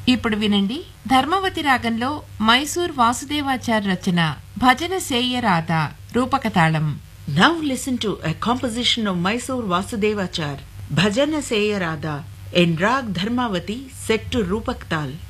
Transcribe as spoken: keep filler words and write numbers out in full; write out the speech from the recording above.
ఇప్పుడు వినండి ధర్మవతి రాగంలో మైసూర్ వాసుదేవాచార్ రచన భజన సేయరాధ రూపక తాళం. Now listen to a composition of Mysore Vasudevachar, Bhajana Seyarada, in Rag Dharmavati set to Rupak Tal.